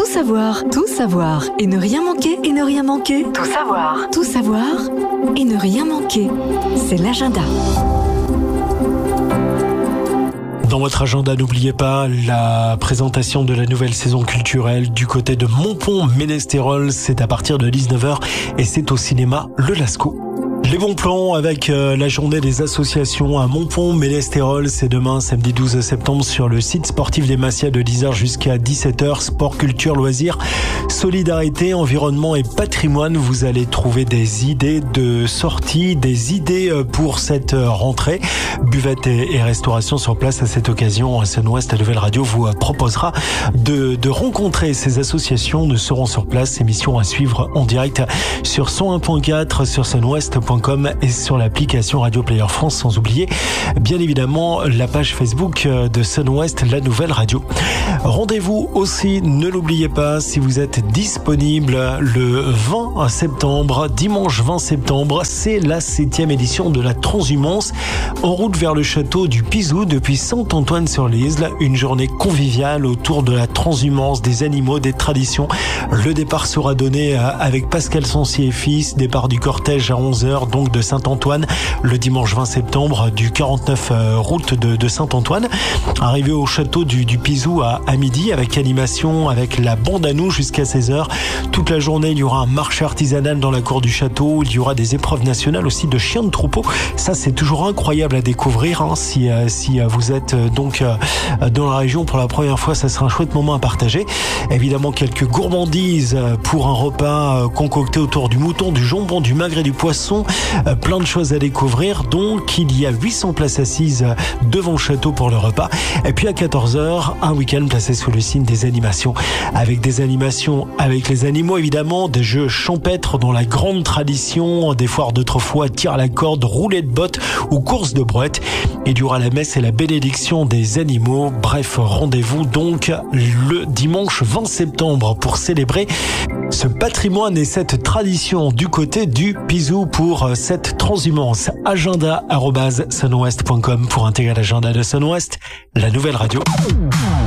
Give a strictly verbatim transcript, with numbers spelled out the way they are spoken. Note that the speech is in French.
savoir, tout savoir et ne rien manquer, et ne rien manquer. Tout savoir, tout savoir et ne rien manquer. C'est l'agenda. Dans votre agenda, n'oubliez pas la présentation de la nouvelle saison culturelle du côté de Montpont-Ménestérol. C'est à partir de dix-neuf heures et c'est au cinéma Le Lascaux. Les bons plans avec euh, la journée des associations à Montpont-Ménestérol, c'est demain, samedi douze septembre, sur le site sportif des Massias de dix heures jusqu'à dix-sept heures. Sport, culture, loisirs, solidarité, environnement et patrimoine. Vous allez trouver des idées de sortie, des idées pour cette rentrée. Buvette et, et restauration sur place à cette occasion. Sun-Ouest, la nouvelle radio, vous proposera de, de rencontrer ces associations. Nous serons sur place. Émission à suivre en direct sur cent un point quatre, sur sunouest point com et sur l'application Radio Player France, sans oublier bien évidemment la page Facebook de Sun-Ouest, la nouvelle radio. Rendez-vous aussi, ne l'oubliez pas, si vous êtes disponible le vingt septembre, dimanche vingt septembre, c'est la septième édition de la Transhumance en route vers le château du Pizou depuis Saint-Antoine-sur-l'Isle. Une journée conviviale autour de la transhumance, des animaux, des traditions. Le départ sera donné avec Pascal Sancier et fils, départ du cortège à onze heures donc de Saint-Antoine le dimanche vingt septembre du quarante-neuf route de, de Saint-Antoine. Arrivé au château du, du Pizou à, à midi avec animation, avec la bande à nous jusqu'à seize heures. Toute la journée, il y aura un marché artisanal dans la cour du château. Il y aura des épreuves nationales aussi de chiens de troupeau. Ça, c'est toujours incroyable à découvrir. Hein. Si, euh, si vous êtes euh, donc euh, dans la région pour la première fois, ça sera un chouette moment à partager. Évidemment, quelques gourmandises pour un repas concocté autour du mouton, du jambon, du magret, du poisson. Euh, plein de choses à découvrir. Donc, il y a huit cents places assises devant le château pour le repas. Et puis à quatorze heures, un week-end placé sous le signe des animations. Avec des animations avec les animaux, évidemment, des jeux champêtres dans la grande tradition, des foires d'autrefois, tir à la corde, roulette de bottes ou course de brouette. Il y aura la messe et la bénédiction des animaux. Bref, rendez-vous donc le dimanche vingt septembre pour célébrer ce patrimoine et cette tradition du côté du Pizou pour cette transhumance. Agenda arobase sunouest point com pour intégrer l'agenda de Sun-Ouest, la nouvelle radio.